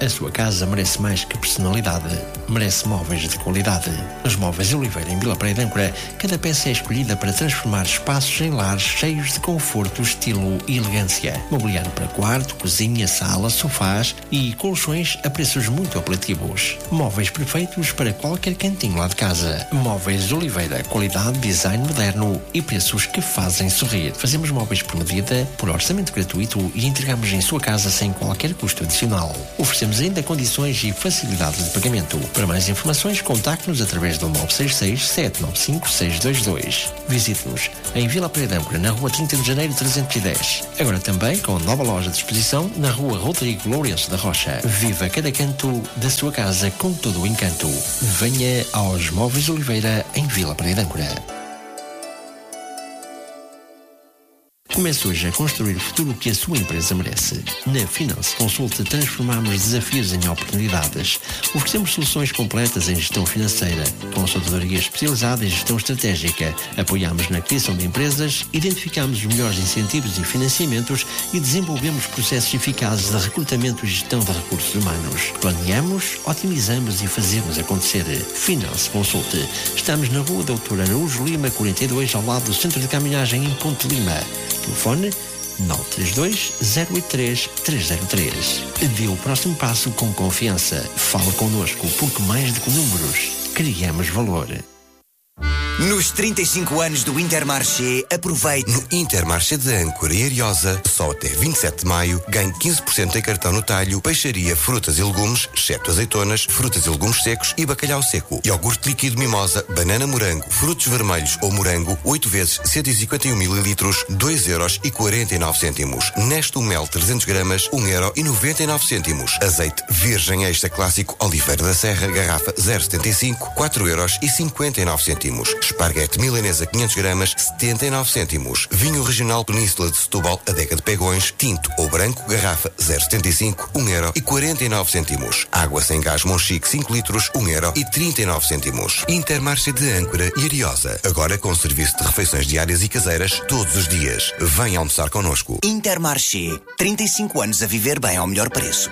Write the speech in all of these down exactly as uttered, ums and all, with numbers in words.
A sua casa merece mais que personalidade, merece móveis de qualidade. Nos Móveis Oliveira, em Vila Praia de Âncora, cada peça é escolhida para transformar espaços em lares cheios de conforto, estilo e elegância. Mobiliário para quarto, cozinha, sala, sofás e colchões a preços muito apelativos. Móveis perfeitos para qualquer cantinho lá de casa. Móveis Oliveira, qualidade, design moderno e preços que fazem sorrir. Fazemos móveis por medida, por orçamento gratuito e entregamos em sua casa sem qualquer custo adicional. Oferecemos ainda condições e facilidades de pagamento. Para mais informações, contacte-nos através do nove seis seis, sete nove cinco, seis dois dois. Visite-nos em Vila Praia de Âncora, na rua trinta de janeiro trezentos e dez. Agora também com nova loja de exposição na rua Rodrigo Lourenço da Rocha. Viva cada canto da sua casa com todo o encanto. Venha aos Móveis Oliveira em Vila Praia de Âncora. Comece hoje a construir o futuro que a sua empresa merece. Na Finance Consult transformamos desafios em oportunidades. Oferecemos soluções completas em gestão financeira, consultoria especializada em gestão estratégica. Apoiamos na criação de empresas, identificamos os melhores incentivos e financiamentos e desenvolvemos processos eficazes de recrutamento e gestão de recursos humanos. Planeamos, otimizamos e fazemos acontecer. Finance Consult. Estamos na rua Doutor Araújo Lima, quarenta e dois, ao lado do Centro de Caminhagem em Ponte Lima. Telefone nove três dois, zero oito três, três zero três. Dê o próximo passo com confiança. Fale connosco, porque mais do que números, criamos valor. Nos trinta e cinco anos do Intermarché, aproveite. No Intermarché de Âncora e Ariosa, só até vinte e sete de maio, ganhe quinze por cento em cartão no talho, peixaria, frutas e legumes, exceto azeitonas, frutas e legumes secos e bacalhau seco. Iogurte líquido mimosa, banana morango, frutos vermelhos ou morango, oito vezes cento e cinquenta e um mililitros, dois euros e quarenta e nove cêntimos. Nesto mel trezentos gramas, um euro e noventa e nove cêntimos. Azeite virgem extra clássico Oliveira da Serra, garrafa zero vírgula setenta e cinco, quatro euros e cinquenta e nove cêntimos. Esparguete milanesa quinhentos gramas, setenta e nove cêntimos. Vinho regional Península de Setúbal, adega de Pegões, tinto ou branco, garrafa zero vírgula setenta e cinco, um euro e quarenta e nove cêntimos. Água sem gás Monchique cinco litros, um euro e trinta e nove cêntimos. Intermarché de Âncora e Ariosa, agora com serviço de refeições diárias e caseiras todos os dias. Venha almoçar connosco. Intermarché, trinta e cinco anos a viver bem ao melhor preço.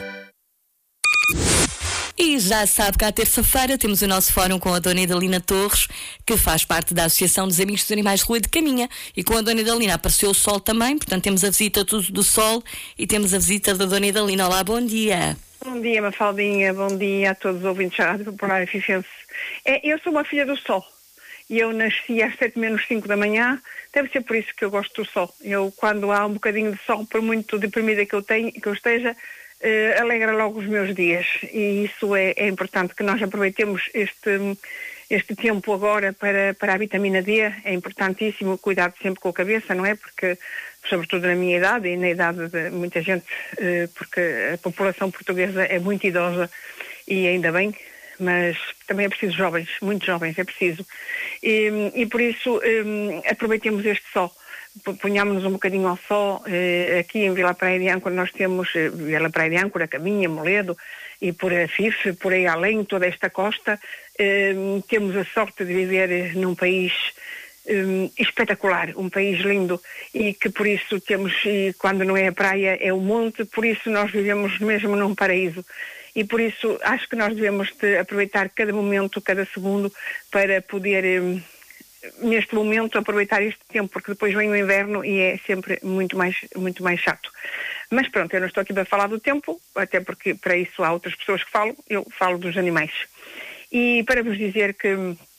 E já sabe que à terça-feira temos o nosso fórum com a Dona Idalina Torres, que faz parte da Associação dos Amigos dos Animais de Rua de Caminha. E com a Dona Idalina apareceu o Sol também, portanto temos a visita do, do Sol e temos a visita da Dona Idalina. Olá, bom dia. Bom dia, Mafaldinha, bom dia a todos os ouvintes da Rádio Popular Fifense. É, eu sou uma filha do Sol e eu nasci às sete menos cinco da manhã, deve ser por isso que eu gosto do Sol. Eu, quando há um bocadinho de sol, por muito deprimida que eu, tenho, que eu esteja, Uh, alegra logo os meus dias, e isso é, é importante que nós aproveitemos este, este tempo agora para, para a vitamina D. É importantíssimo, cuidado sempre com a cabeça, não é? Porque, sobretudo na minha idade e na idade de muita gente, uh, porque a população portuguesa é muito idosa, e ainda bem, mas também é preciso jovens, muito jovens, é preciso. E, e por isso um, aproveitemos este sol. Ponhámos-nos um bocadinho ao sol. Eh, aqui em Vila Praia de Âncora nós temos eh, Vila Praia de Âncora, Caminha, Moledo e por a F I F, por aí além, toda esta costa. Eh, temos a sorte de viver eh, num país eh, espetacular, um país lindo, e que por isso temos, e quando não é a praia é o monte, por isso nós vivemos mesmo num paraíso. E por isso acho que nós devemos de aproveitar cada momento, cada segundo, para poder... Eh, neste momento aproveitar este tempo, porque depois vem o inverno e é sempre muito mais, muito mais chato. Mas pronto, eu não estou aqui para falar do tempo, até porque para isso há outras pessoas que falam, eu falo dos animais. E para vos dizer que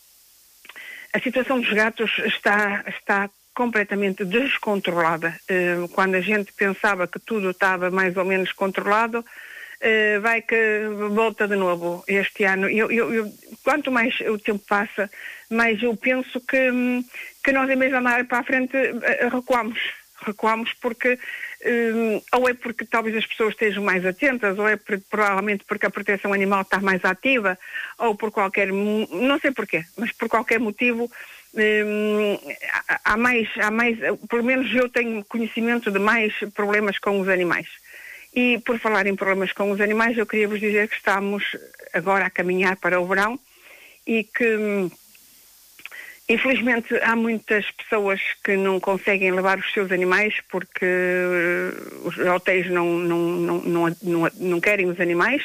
a situação dos gatos está, está completamente descontrolada. Quando a gente pensava que tudo estava mais ou menos controlado, Uh, vai que volta de novo este ano. Eu, eu, eu, quanto mais o tempo passa, mais eu penso que, que nós, em vez de andar para a frente, uh, recuamos. Recuamos porque, uh, ou é porque talvez as pessoas estejam mais atentas, ou é por, provavelmente porque a proteção animal está mais ativa, ou por qualquer, não sei porquê, mas por qualquer motivo, um, há, há mais, há mais, pelo menos eu tenho conhecimento de mais problemas com os animais. E por falar em problemas com os animais, eu queria vos dizer que estamos agora a caminhar para o verão e que, Infelizmente há muitas pessoas que não conseguem levar os seus animais porque uh, os hotéis não, não, não, não, não, não querem os animais,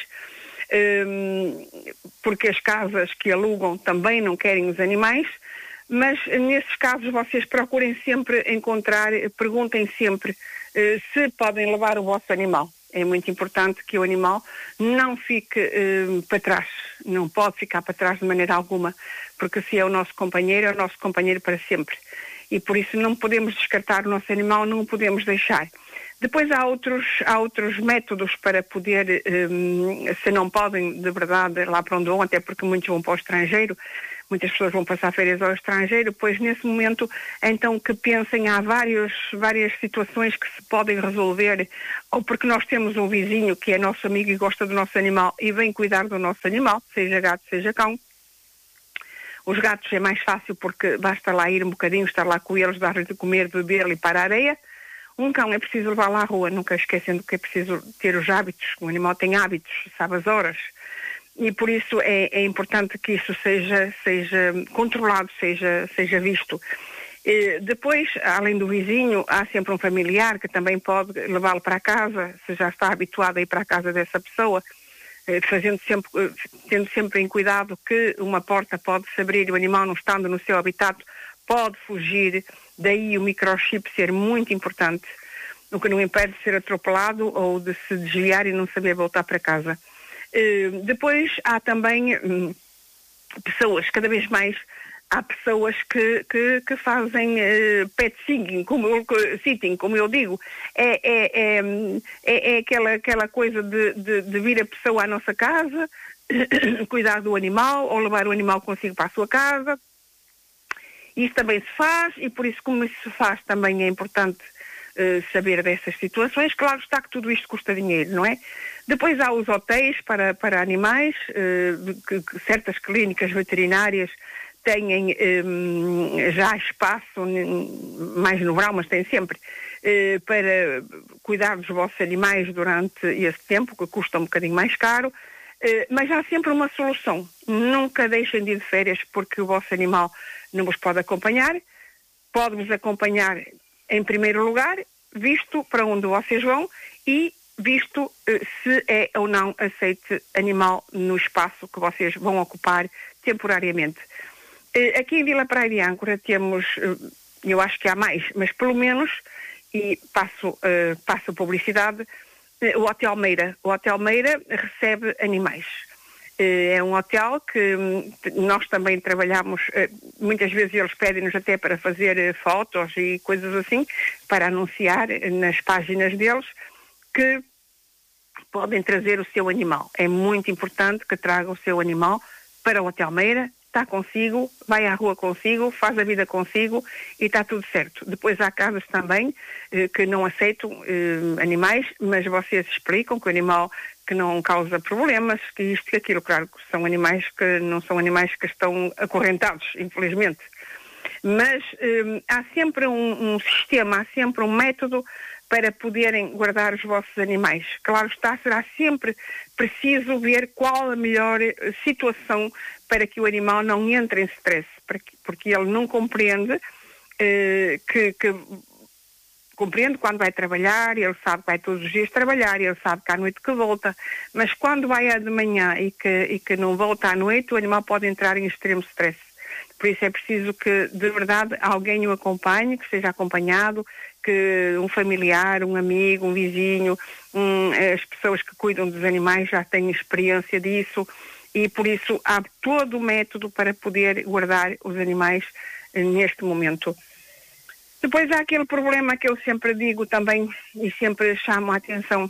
um, porque as casas que alugam também não querem os animais, mas nesses casos vocês procurem sempre encontrar, perguntem sempre uh, se podem levar o vosso animal. É muito importante que o animal não fique uh, para trás, não pode ficar para trás de maneira alguma, porque se é o nosso companheiro, é o nosso companheiro para sempre. E por isso não podemos descartar o nosso animal, não o podemos deixar. Depois há outros, há outros métodos para poder, um, se não podem de verdade lá para onde vão, até porque muitos vão para o estrangeiro, muitas pessoas vão passar férias ao estrangeiro, pois nesse momento, então que pensem, há vários, várias situações que se podem resolver, ou porque nós temos um vizinho que é nosso amigo e gosta do nosso animal e vem cuidar do nosso animal, seja gato, seja cão. Os gatos é mais fácil porque basta lá ir um bocadinho, estar lá com eles, dar-lhe de comer, beber, limpar a areia. Um cão é preciso levar lá à rua, nunca esquecendo que é preciso ter os hábitos, o animal tem hábitos, sabe as horas. E por isso é, é importante que isso seja, seja controlado, seja, seja visto. E depois, além do vizinho, há sempre um familiar que também pode levá-lo para casa, se já está habituado a ir para a casa dessa pessoa, fazendo sempre, tendo sempre em cuidado que uma porta pode se abrir e o animal não estando no seu habitat pode fugir, daí o microchip ser muito importante, o que não impede de ser atropelado ou de se desviar e não saber voltar para casa. Uh, depois há também um, pessoas, cada vez mais há pessoas que, que, que fazem uh, pet sitting, como eu, sitting, como eu digo, é, é, é, é, é aquela, aquela coisa de, de, de vir a pessoa à nossa casa, cuidar do animal ou levar o animal consigo para a sua casa. Isso também se faz e por isso como isso se faz também é importante uh, saber dessas situações. Claro está que tudo isto custa dinheiro, não é? Depois há os hotéis para, para animais, uh, que, que certas clínicas veterinárias têm um, já espaço, mais no verão, mas têm sempre, uh, para cuidar dos vossos animais durante esse tempo, que custa um bocadinho mais caro. Uh, mas há sempre uma solução. Nunca deixem de ir de férias porque o vosso animal não vos pode acompanhar. Pode-vos acompanhar em primeiro lugar, visto para onde vocês vão e visto uh, se é ou não aceite animal no espaço que vocês vão ocupar temporariamente. Uh, aqui em Vila Praia de Âncora temos, uh, eu acho que há mais, mas pelo menos, e passo, uh, passo publicidade, uh, o Hotel Meira. O Hotel Meira recebe animais. É um hotel que nós também trabalhamos, muitas vezes eles pedem-nos até para fazer fotos e coisas assim, para anunciar nas páginas deles que podem trazer o seu animal. É muito importante que tragam o seu animal para o Hotel Meira, está consigo, vai à rua consigo, faz a vida consigo e está tudo certo. Depois há casas também eh, que não aceitam eh, animais, mas vocês explicam que o animal que não causa problemas, que isto e aquilo. Claro que são animais que não são animais que estão acorrentados, infelizmente. Mas eh, há sempre um, um sistema, há sempre um método para poderem guardar os vossos animais. Claro está, será sempre preciso ver qual a melhor situação para que o animal não entre em stress, porque ele não compreende eh, que, que compreende quando vai trabalhar, ele sabe que vai todos os dias trabalhar, ele sabe que à noite que volta, mas quando vai de manhã e que, e que não volta à noite, o animal pode entrar em extremo stress. Por isso é preciso que, de verdade, alguém o acompanhe, que seja acompanhado, que um familiar, um amigo, um vizinho, um, as pessoas que cuidam dos animais já têm experiência disso e, por isso, há todo o método para poder guardar os animais eh, neste momento. Depois há aquele problema que eu sempre digo também e sempre chamo a atenção,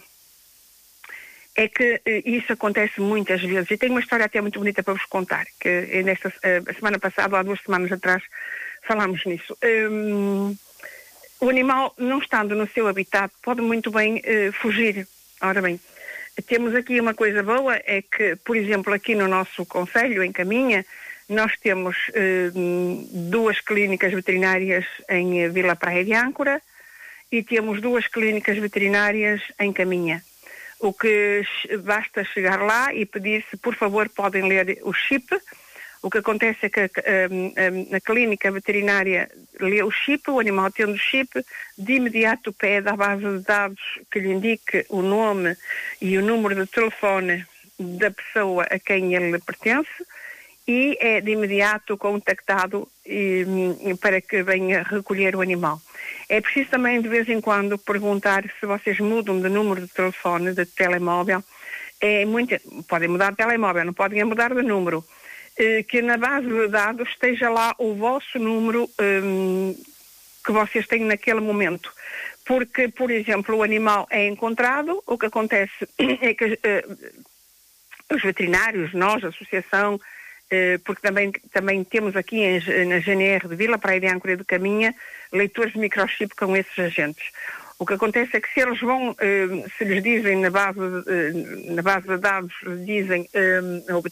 é que eh, isso acontece muitas vezes, e tenho uma história até muito bonita para vos contar, que é nesta eh, a semana passada, ou há duas semanas atrás, falámos nisso. Um, o animal, não estando no seu habitat, pode muito bem eh, fugir. Ora bem, temos aqui uma coisa boa, é que, por exemplo, aqui no nosso concelho, em Caminha, nós temos eh, duas clínicas veterinárias em Vila Praia de Âncora e temos duas clínicas veterinárias em Caminha. O que basta chegar lá e pedir se, por favor, podem ler o chip O que acontece é que a, a, a, a clínica veterinária lê o chip, o animal tendo o chip, de imediato pede à base de dados que lhe indique o nome e o número de telefone da pessoa a quem ele pertence e é de imediato contactado e, para que venha recolher o animal. É preciso também de vez em quando perguntar se vocês mudam de número de telefone, de telemóvel. É muito, podem mudar de telemóvel, não podem mudar de número. Que na base de dados esteja lá o vosso número um, que vocês têm naquele momento. Porque, por exemplo, o animal é encontrado, o que acontece é que uh, os veterinários, nós, a associação, uh, porque também, também temos aqui em, na G N R de Vila Praia de Âncora e de Caminha, leitores de microchip com esses agentes. O que acontece é que se eles vão, uh, se lhes dizem na base, uh, na base de dados, dizem, uh,